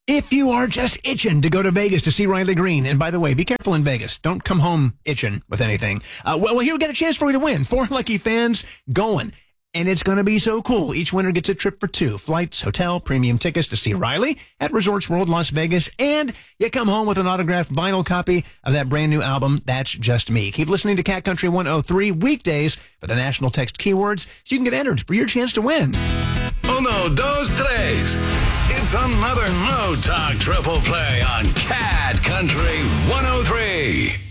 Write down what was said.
If you are just itching to go to Vegas to see Riley Green, and by the way, be careful in Vegas. Don't come home itching with anything. Well, here we got a chance for you to win. 4 lucky fans going. And it's going to be so cool. Each winner gets a trip for 2. Flights, hotel, premium tickets to see Riley at Resorts World Las Vegas. And you come home with an autographed vinyl copy of that brand new album, That's Just Me. Keep listening to Cat Country 103 weekdays for the national text keywords so you can get entered for your chance to win. Uno, dos, tres. It's another No Talk triple play on Cat Country 103.